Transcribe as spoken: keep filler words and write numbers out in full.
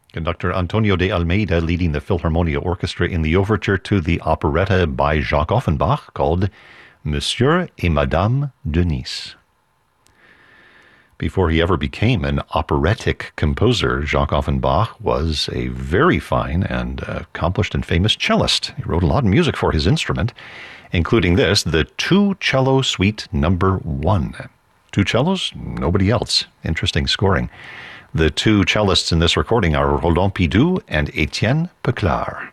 Conductor Antonio de Almeida leading the Philharmonia Orchestra in the overture to the operetta by Jacques Offenbach called Monsieur et Madame de Nice. Before he ever became an operatic composer, Jacques Offenbach was a very fine and accomplished and famous cellist. He wrote a lot of music for his instrument, including this, the Two Cello Suite Number One. Two cellos, nobody else. Interesting scoring. The two cellists in this recording are Roland Pidoux and Etienne Peclar.